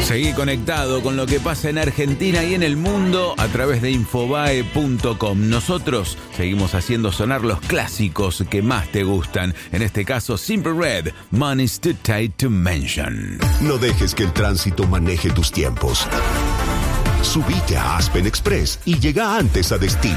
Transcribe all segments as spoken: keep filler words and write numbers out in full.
Seguí conectado con lo que pasa en Argentina y en el mundo a través de infobae punto com. Nosotros seguimos haciendo sonar los clásicos que más te gustan. En este caso, Simple Red, Money's Too Tight to Mention. No dejes que el tránsito maneje tus tiempos. Subite a Aspen Express y llega antes a destino.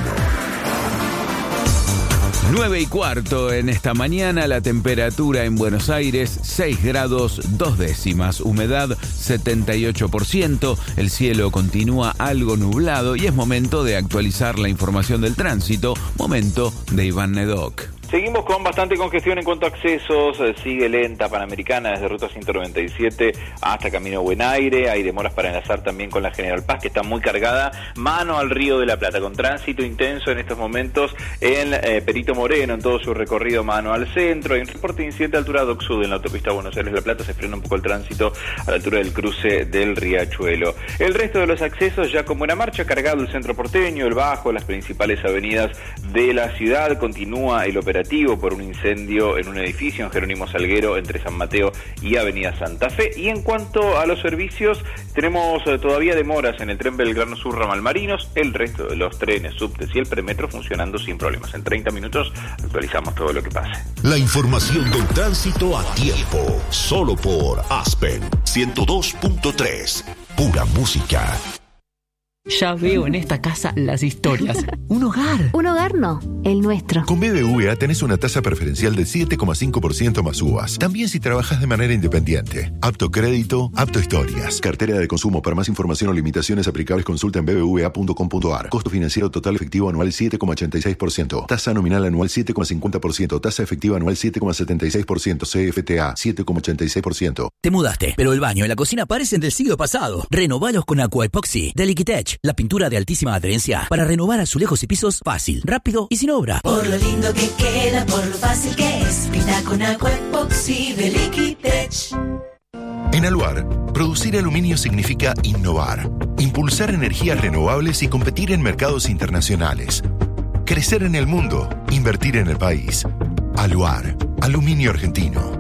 nueve y cuarto en esta mañana, la temperatura en Buenos Aires, seis grados dos décimas, humedad setenta y ocho por ciento, el cielo continúa algo nublado y es momento de actualizar la información del tránsito, momento de Iván Nedoc. Seguimos con bastante congestión en cuanto a accesos, sigue lenta Panamericana desde Ruta ciento noventa y siete hasta Camino Buen Aire, hay demoras para enlazar también con la General Paz, que está muy cargada, mano al Río de la Plata, con tránsito intenso en estos momentos en eh, Perito Moreno, en todo su recorrido mano al centro, hay un reporte de incidente a altura Dock Sud en la autopista Buenos Aires-La Plata, se frena un poco el tránsito a la altura del cruce del Riachuelo. El resto de los accesos ya con buena marcha, cargado el centro porteño, el Bajo, las principales avenidas de la ciudad, continúa el operativo por un incendio en un edificio en Jerónimo Salguero entre San Mateo y Avenida Santa Fe. Y en cuanto a los servicios, tenemos eh, todavía demoras en el tren Belgrano Sur Ramal Marinos, el resto de los trenes, subtes y el premetro funcionando sin problemas. En treinta minutos actualizamos todo lo que pase. La información del tránsito a tiempo, solo por Aspen ciento dos punto tres, pura música. Ya veo en esta casa las historias. Un hogar. Un hogar no, el nuestro. Con B B V A tenés una tasa preferencial del siete coma cinco por ciento más U V As. También si trabajas de manera independiente. Apto crédito, apto historias. Cartera de consumo. Para más información o limitaciones aplicables, consulta en b b v a punto com punto a r. Costo financiero total efectivo anual siete coma ochenta y seis por ciento. Tasa nominal anual siete coma cincuenta por ciento. Tasa efectiva anual siete coma setenta y seis por ciento. C F T A siete coma ochenta y seis por ciento. Te mudaste, pero el baño y la cocina parecen del siglo pasado. Renovalos con Aqua Epoxy de Liquitech. La pintura de altísima adherencia para renovar azulejos y pisos fácil, rápido y sin obra. Por lo lindo que queda, por lo fácil que es, pinta con Aqua Epoxy de Liquitech. En Aluar, producir aluminio significa innovar, impulsar energías renovables y competir en mercados internacionales. Crecer en el mundo, invertir en el país. Aluar, aluminio argentino.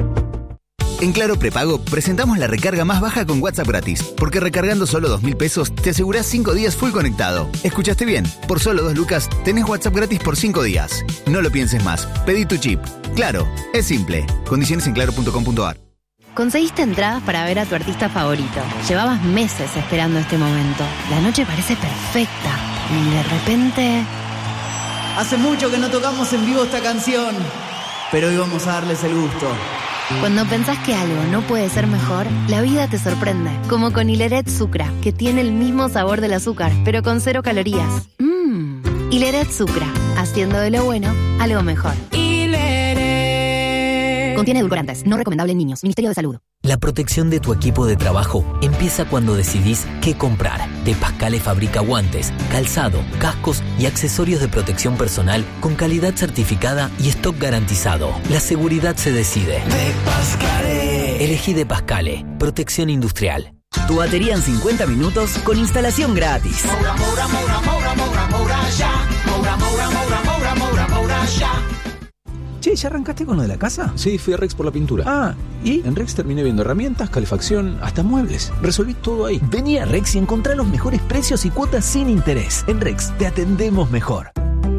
En Claro Prepago presentamos la recarga más baja con WhatsApp gratis, porque recargando solo dos mil pesos te asegurás cinco días full conectado. ¿Escuchaste bien? Por solo dos lucas tenés WhatsApp gratis por cinco días. No lo pienses más, pedí tu chip. Claro, es simple. Condiciones en claro punto com punto a r. Conseguiste entradas para ver a tu artista favorito. Llevabas meses esperando este momento. La noche parece perfecta y de repente... Hace mucho que no tocamos en vivo esta canción, pero hoy vamos a darles el gusto. Cuando pensás que algo no puede ser mejor, la vida te sorprende. Como con Hileret Sucra, que tiene el mismo sabor del azúcar, pero con cero calorías. Mmm. Hileret Sucra, haciendo de lo bueno algo mejor. Hileret. Contiene edulcorantes, no recomendable en niños. Ministerio de Salud. La protección de tu equipo de trabajo empieza cuando decidís qué comprar. De Pascale fabrica guantes, calzado, cascos y accesorios de protección personal con calidad certificada y stock garantizado. La seguridad se decide. De Pascale. Elegí De Pascale, protección industrial. Tu batería en cincuenta minutos con instalación gratis. Moura, moura, moura, moura, moura, moura, ya. Moura, moura, moura, moura, moura, moura, ya. Che, ¿ya arrancaste con lo de la casa? Sí, fui a Rex por la pintura. Ah, ¿y? En Rex terminé viendo herramientas, calefacción, hasta muebles. Resolví todo ahí. Vení a Rex y encontrá los mejores precios y cuotas sin interés. En Rex te atendemos mejor.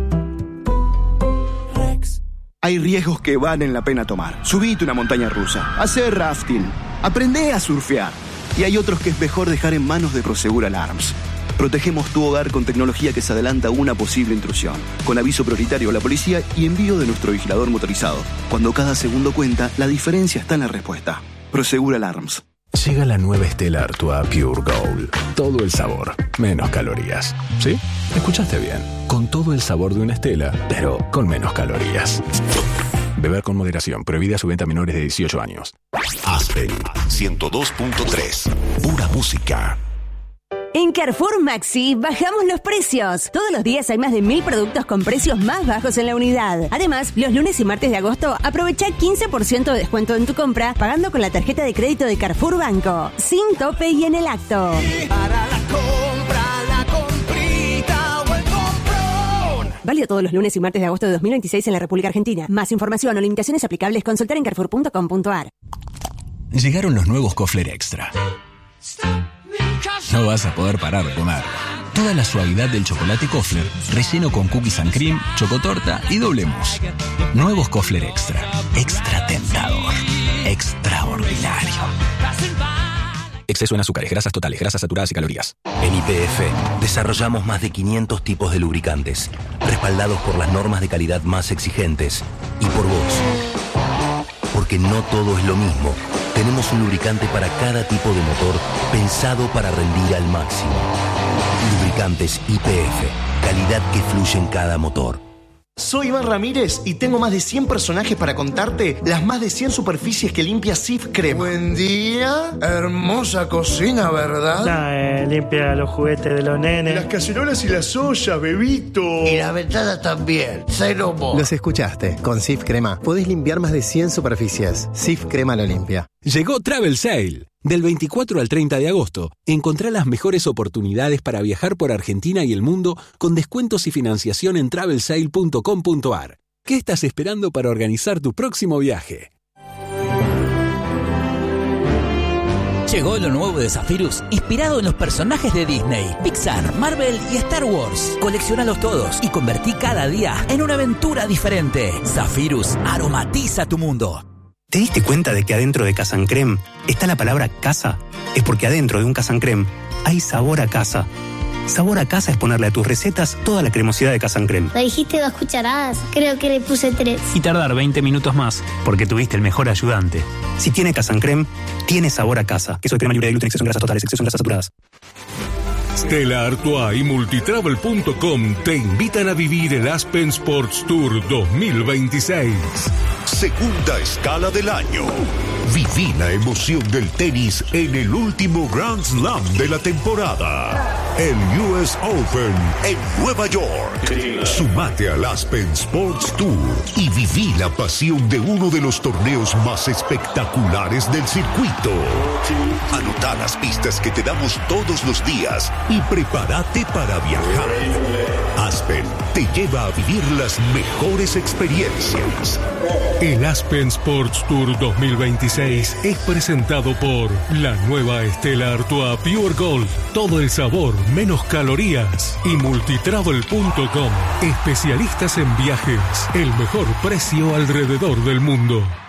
Rex. Hay riesgos que valen la pena tomar. Subite una montaña rusa, hacer rafting, aprendé a surfear. Y hay otros que es mejor dejar en manos de Prosegur Alarms. Protegemos tu hogar con tecnología que se adelanta a una posible intrusión, con aviso prioritario a la policía y envío de nuestro vigilador motorizado. Cuando cada segundo cuenta, la diferencia está en la respuesta. Prosegur Alarms. Llega la nueva Stella Artois Pure Gold. Todo el sabor, menos calorías. ¿Sí? Escuchaste bien. Con todo el sabor de una Stella, pero con menos calorías. Beber con moderación. Prohibida su venta a menores de dieciocho años. Aspen ciento dos punto tres. Pura música. En Carrefour Maxi bajamos los precios. Todos los días hay más de mil productos con precios más bajos en la unidad. Además, los lunes y martes de agosto aprovecha quince por ciento de descuento en tu compra pagando con la tarjeta de crédito de Carrefour Banco. Sin tope y en el acto. Para la compra, la comprita o el comprón. Válido todos los lunes y martes de agosto de dos mil veintiséis en la República Argentina. Más información o limitaciones aplicables, consultar en carrefour punto com punto a r. Llegaron los nuevos Kofler Extra. No vas a poder parar de comerlo. Toda la suavidad del chocolate Kofler, relleno con cookies and cream, chocotorta y doble mousse. Nuevos Kofler Extra. Extra tentador. Extraordinario. Exceso en azúcares, grasas totales, grasas saturadas y calorías. En Y P F desarrollamos más de quinientos tipos de lubricantes, respaldados por las normas de calidad más exigentes y por vos. Porque no todo es lo mismo. Tenemos un lubricante para cada tipo de motor pensado para rendir al máximo. Lubricantes Y P F, calidad que fluye en cada motor. Soy Iván Ramírez y tengo más de cien personajes para contarte las más de cien superficies que limpia Cif Crema. Buen día, hermosa cocina, ¿verdad? Nah, eh, limpia los juguetes de los nenes. Las cacerolas y las ollas, bebito. Y la ventana también, cero mo. Los escuchaste, con Cif Crema podés limpiar más de cien superficies. Cif Crema lo limpia. Llegó Travel Sale. Del veinticuatro al treinta de agosto, encontrá las mejores oportunidades para viajar por Argentina y el mundo con descuentos y financiación en travel sale punto com punto a r. ¿Qué estás esperando para organizar tu próximo viaje? Llegó lo nuevo de Zephyrus, inspirado en los personajes de Disney, Pixar, Marvel y Star Wars. Coleccionalos todos y convertí cada día en una aventura diferente. Zephyrus aromatiza tu mundo. ¿Te diste cuenta de que adentro de Casa Creme está la palabra casa? Es porque adentro de un Casa Creme hay sabor a casa. Sabor a casa es ponerle a tus recetas toda la cremosidad de Casa Creme. Me dijiste dos cucharadas, creo que le puse tres. Y tardar veinte minutos más, porque tuviste el mejor ayudante. Si tiene Casa Creme, tiene sabor a casa. Queso de crema libre de gluten, exceso en grasas totales, exceso en grasas saturadas. Stella Artois y Multitravel punto com te invitan a vivir el Aspen Sports Tour dos mil veintiséis. Segunda escala del año. Viví la emoción del tenis en el último Grand Slam de la temporada. El U S Open en Nueva York. Sumate al Aspen Sports Tour y viví la pasión de uno de los torneos más espectaculares del circuito. Anotá las pistas que te damos todos los días y prepárate para viajar. Aspen te lleva a vivir las mejores experiencias. El Aspen Sports Tour dos mil veintiséis es presentado por la nueva Stella Artois Pure Gold. Todo el sabor, menos calorías. Y Multitravel punto com. Especialistas en viajes. El mejor precio alrededor del mundo.